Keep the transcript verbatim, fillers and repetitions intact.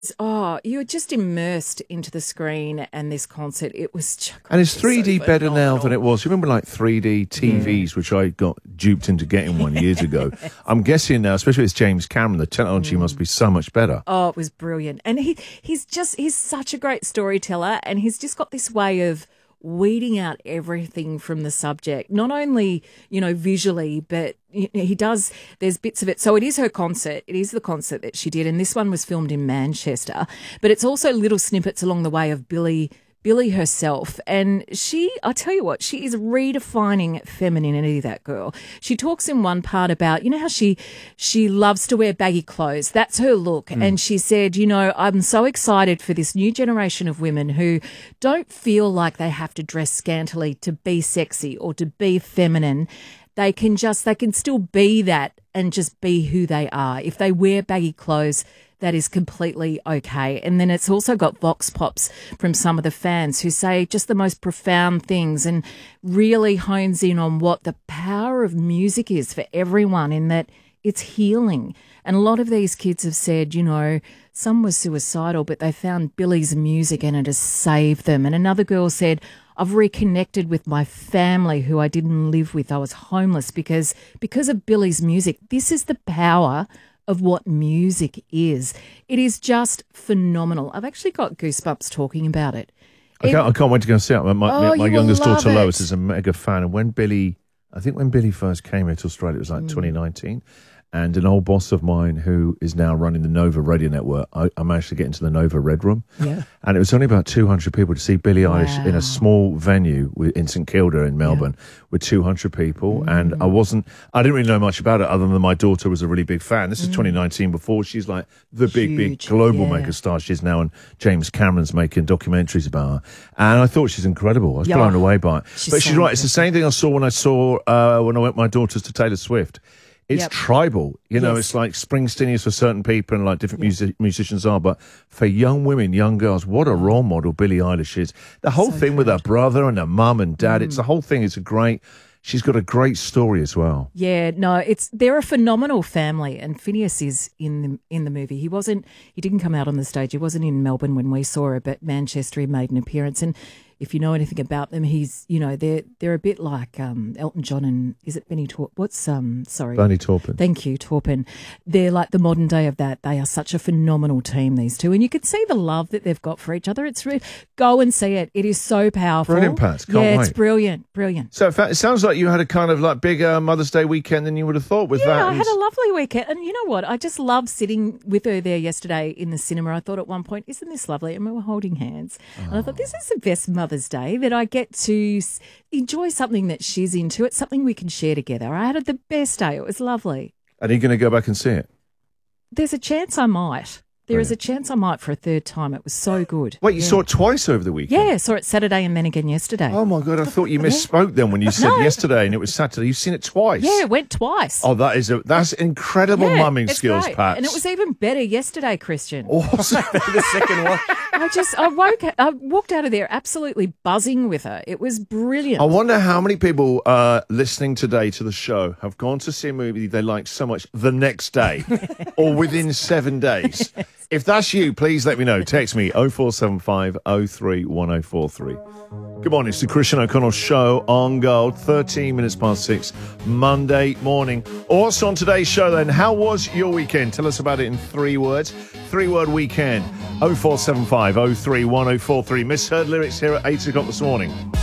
Oh, you were just immersed into the screen and this concert. It was just, and it's three D so better now phenomenal. than it was. You remember like three D T Vs, yeah. which I got duped into getting one years ago. I'm guessing now, especially with James Cameron, the technology mm. must be so much better. Oh, it was brilliant. And he he's just, he's such a great storyteller, and he's just got this way of weeding out everything from the subject, not only, you know, visually, but he does, there's bits of it. So it is her concert. It is the concert that she did. And this one was filmed in Manchester, but it's also little snippets along the way of Billie Billie herself. And she, I tell you what, she is redefining femininity, that girl. She talks in one part about, you know how she she loves to wear baggy clothes. That's her look. Mm. And she said, you know, I'm so excited for this new generation of women who don't feel like they have to dress scantily to be sexy or to be feminine. They can just, they can still be that and just be who they are. If they wear baggy clothes, that is completely okay. And then it's also got vox pops from some of the fans who say just the most profound things and really hones in on what the power of music is for everyone, in that it's healing. And a lot of these kids have said, you know, some were suicidal, but they found Billie's music and it has saved them. And another girl said, I've reconnected with my family who I didn't live with. I was homeless because because of Billie's music. This is the power of what music is. It is just phenomenal. I've actually got goosebumps talking about it. I can't, I can't wait to go and see it. My, my, oh, my youngest daughter, it. Lois, is a mega fan. And when Billie, I think when Billie first came here to Australia, it was like mm. twenty nineteen. And an old boss of mine who is now running the Nova Radio Network, I, I managed to get into the Nova Red Room. Yeah. And it was only about two hundred people to see Billie wow. Eilish in a small venue in St Kilda in Melbourne yeah. with two hundred people. Mm. And I wasn't, I didn't really know much about it other than my daughter was a really big fan. This is mm. twenty nineteen, before she's like the big, Huge. big global yeah. mega star she's now. And James Cameron's making documentaries about her. And I thought she's incredible. I was yeah. blown away by it. She's but she's right. It's the same thing I saw when I saw, uh, when I went with my daughters to Taylor Swift. It's yep. tribal, you know, yes. it's like Springsteen is for certain people and like different yep. music, musicians are, but for young women, young girls, what a role model Billie Eilish is. The whole so thing good. with her brother and her mum and dad, mm. it's the whole thing. It's a great, she's got a great story as well. Yeah, no, it's, they're a phenomenal family, and Phineas is in the, in the movie. He wasn't, he didn't come out on the stage. He wasn't in Melbourne when we saw it, but Manchester, he made an appearance. And if you know anything about them, he's, you know, they're they're a bit like um, Elton John and, is it Benny Taupin? What's, um, sorry. Bernie Taupin. Thank you, Taupin. They're like the modern day of that. They are such a phenomenal team, these two. And you can see the love that they've got for each other. It's re- Go and see it. It is so powerful. Brilliant, Pat. Can't yeah, wait. It's brilliant, brilliant. So in fact, it sounds like you had a kind of like bigger Mother's Day weekend than you would have thought with yeah, that. Yeah, I and... had a lovely weekend. And you know what? I just loved sitting with her there yesterday in the cinema. I thought at one point, isn't this lovely? And we were holding hands. Oh. And I thought, this is the best Mother's Day that I get to enjoy something that she's into. It's something we can share together. I had the best day. It was lovely. Are you going to go back and see it? There's a chance I might. There Brilliant. is a chance I might for a third time. It was so good. Wait, you yeah. saw it twice over the weekend? Yeah, saw it Saturday and then again yesterday. Oh, my God. I thought you misspoke then when you said no. yesterday and it was Saturday. You've seen it twice? Yeah, it went twice. Oh, that is a, that's incredible yeah, mumming skills, great. Pat. And it was even better yesterday, Christian. Awesome. The second one. I just, I woke, I walked out of there absolutely buzzing with her. It was brilliant. I wonder how many people uh, listening today to the show have gone to see a movie they like so much the next day or within seven days. If that's you, please let me know. Text me oh four seven five oh three one oh four three. Good morning, it's the Christian O'Connell Show on Gold, thirteen minutes past six, Monday morning. Also on today's show then, how was your weekend? Tell us about it in three words. Three-word weekend, oh four seven five oh three one oh four three. Misheard lyrics here at eight o'clock this morning.